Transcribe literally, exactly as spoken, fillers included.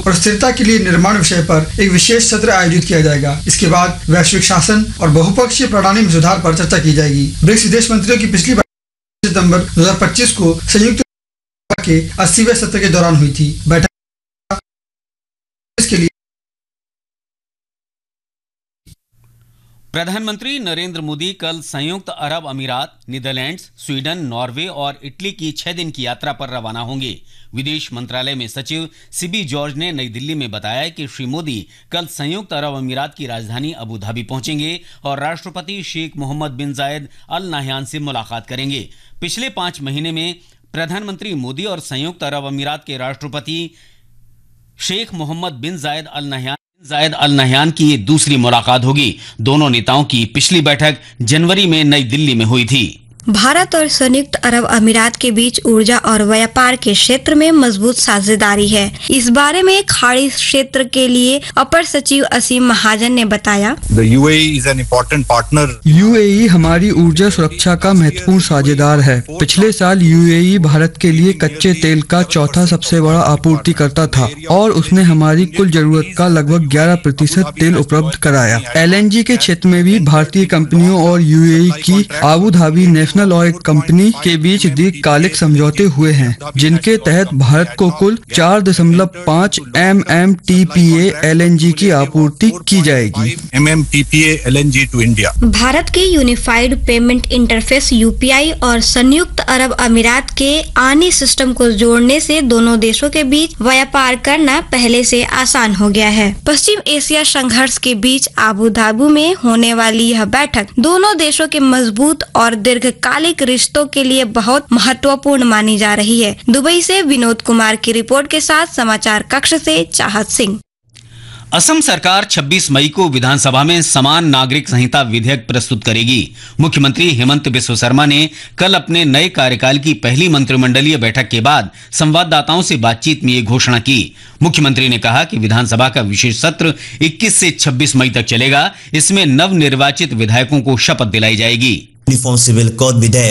और स्थिरता के लिए निर्माण विषय पर एक विशेष सत्र आयोजित किया जाएगा। इसके बाद वैश्विक शासन और बहुपक्षीय प्रणाली में सुधार पर चर्चा की जाएगी। ब्रिक्स विदेश मंत्रियों की पिछली बैठक सितंबर दो हजार पच्चीस को संयुक्त के अस्सीवें सत्र के दौरान हुई थी। बैठक के लिए प्रधानमंत्री नरेंद्र मोदी कल संयुक्त अरब अमीरात, नीदरलैंड्स, स्वीडन, नॉर्वे और इटली की छह दिन की यात्रा पर रवाना होंगे। विदेश मंत्रालय में सचिव सिबी जॉर्ज ने नई दिल्ली में बताया कि श्री मोदी कल संयुक्त अरब अमीरात की राजधानी अबू धाबी पहुंचेंगे और राष्ट्रपति शेख मोहम्मद बिन जायद अल नाह्यान से मुलाकात करेंगे। पिछले पांच महीने में प्रधानमंत्री मोदी और संयुक्त अरब अमीरात के राष्ट्रपति शेख मोहम्मद बिन जायद अल नाह्यान जायद अल नाह्यान की ये दूसरी मुलाकात होगी। दोनों नेताओं की पिछली बैठक जनवरी में नई दिल्ली में हुई थी। भारत और संयुक्त अरब अमीरात के बीच ऊर्जा और व्यापार के क्षेत्र में मजबूत साझेदारी है। इस बारे में खाड़ी क्षेत्र के लिए अपर सचिव असीम महाजन ने बताया, The U A E is an important partner. U A ई हमारी ऊर्जा सुरक्षा का महत्वपूर्ण साझेदार है। पिछले साल यू ए ई भारत के लिए कच्चे तेल का चौथा सबसे बड़ा आपूर्तिकर्ता था और उसने हमारी कुल जरूरत का लगभग ग्यारह प्रतिशत तेल उपलब्ध कराया। एल एन जी के क्षेत्र में भी भारतीय कंपनियों और यू ए ई की Abu Dhabi national oil company के बीच दीर्घकालिक समझौते हुए हैं, जिनके तहत भारत को कुल चार दशमलव पाँच M M T P A L N G की आपूर्ति की जाएगी। M M T P A L N G to India. Bharat के unified payment interface U P I और संयुक्त अरब अमीरात के आनी सिस्टम को जोड़ने से दोनों देशों के बीच व्यापार करना पहले से आसान हो गया है। पश्चिम एशिया संघर्ष के बीच अबू धाबी में होने वाली यह बैठक दोनों देशों के मजबूत और दीर्घकालिक रिश्तों के लिए बहुत महत्वपूर्ण मानी जा रही है। दुबई से विनोद कुमार की रिपोर्ट के साथ समाचार कक्ष से चाहत सिंह। असम सरकार छब्बीस मई को विधानसभा में समान नागरिक संहिता विधेयक प्रस्तुत करेगी। मुख्यमंत्री हेमंत बिस्व शर्मा ने कल अपने नए कार्यकाल की पहली मंत्रिमंडलीय बैठक के बाद संवाददाताओं से बातचीत में ये घोषणा की। मुख्यमंत्री ने कहा कि विधानसभा का विशेष सत्र इक्कीस से छब्बीस मई तक चलेगा। इसमें नव निर्वाचित विधायकों को शपथ दिलाई जाएगी। यूनिफॉर्म सिविल कोड विधेयक